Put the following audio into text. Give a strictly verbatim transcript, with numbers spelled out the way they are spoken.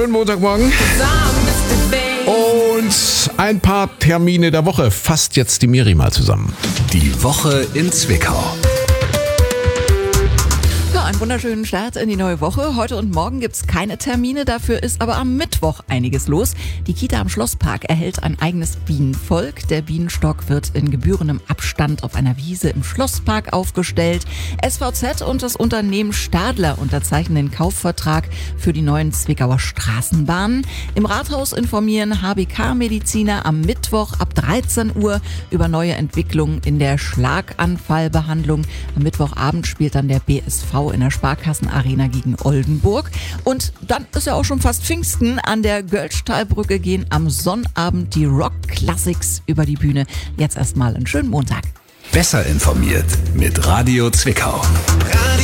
Schönen Montagmorgen. Und ein paar Termine der Woche fasst jetzt die Miri mal zusammen. Die Woche in Zwickau. Ja, einen wunderschönen Start in die neue Woche. Heute und morgen gibt's keine Termine, dafür ist aber am Mittwoch einiges los. Die Kita am Schlosspark erhält ein eigenes Bienenvolk. Der Bienenstock wird in gebührendem Abstand auf einer Wiese im Schlosspark aufgestellt. S V Z und das Unternehmen Stadler unterzeichnen den Kaufvertrag für die neuen Zwickauer Straßenbahnen. Im Rathaus informieren H B K-Mediziner am Mittwoch ab dreizehn Uhr über neue Entwicklungen in der Schlaganfallbehandlung. Am Mittwochabend spielt dann der B S V in der Sparkassenarena gegen Oldenburg. Und dann ist ja auch schon fast Pfingsten. An der Göllstallbrücke gehen am Sonnabend die Rock Classics über die Bühne. Jetzt erstmal einen schönen Montag. Besser informiert mit Radio Zwickau.